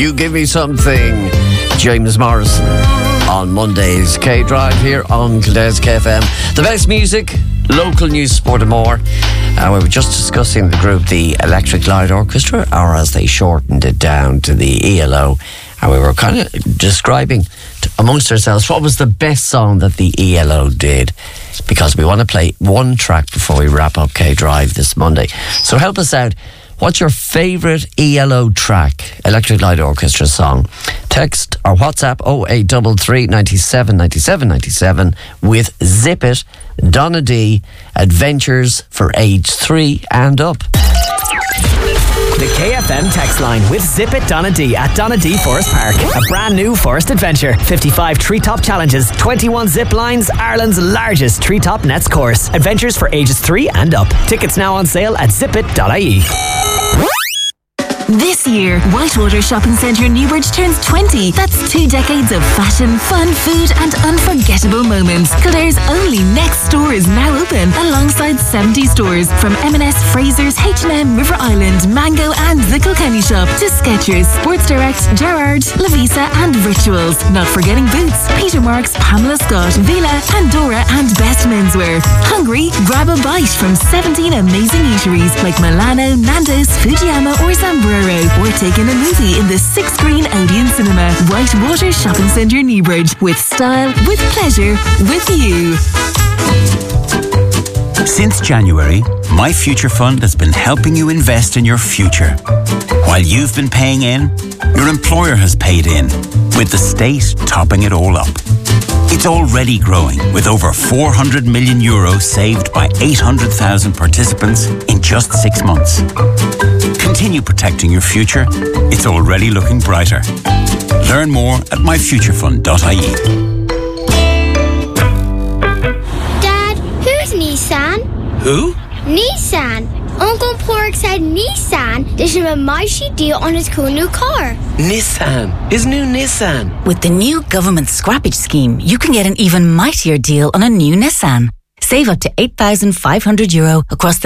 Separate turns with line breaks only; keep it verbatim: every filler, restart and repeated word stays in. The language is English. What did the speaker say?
You Give Me Something, James Morrison, on Monday's K-Drive here on Kildare's K F M. The best music, local news, sport and more. Uh, we were just discussing the group, the Electric Light Orchestra, or as they shortened it down to the E L O. And we were kind of describing to, amongst ourselves what was the best song that the E L O did, because we want to play one track before we wrap up K-Drive this Monday. So help us out. What's your favourite E L O track, Electric Light Orchestra song? Text or WhatsApp oh eight three three, nine seven, nine seven, nine seven with Zip It, Donna D, Adventures for age three and up.
The K F M text line with Zip It Donna D at Donna D Forest Park. A brand new forest adventure. fifty-five treetop challenges, twenty-one zip lines, Ireland's largest treetop nets course. Adventures for ages three and up. Tickets now on sale at zip it dot I E.
This year, Whitewater Shopping Centre Newbridge turns twenty. That's two decades of fashion, fun, food and unforgettable moments. Kildare's only next store is now open, alongside seventy stores from M and S, Fraser's, H and M, River Island, Mango and The Kilkenny Shop to Skechers, Sports Direct, Gerrard, Lavisa and Rituals. Not forgetting Boots, Peter Marks, Pamela Scott, Vila, Pandora and Best Menswear. Hungry? Grab a bite from seventeen amazing eateries like Milano, Nando's, Fujiyama or Zamburo. We're taking a movie in the six-screen Odeon Cinema. Whitewater Shopping Centre Newbridge. With style, with pleasure, with you.
Since January, My Future Fund has been helping you invest in your future. While you've been paying in, your employer has paid in, with the state topping it all up. It's already growing, with over four hundred million euros saved by eight hundred thousand participants in just six months. Continue protecting your future. It's already looking brighter. Learn more at my future fund dot I E.
Dad, who's Nissan?
Who?
Nissan. Uncle Pork said Nissan. There's a mighty deal on his cool new car.
Nissan. His new Nissan.
With the new government scrappage scheme, you can get an even mightier deal on a new Nissan. Save up to eight thousand five hundred euro across the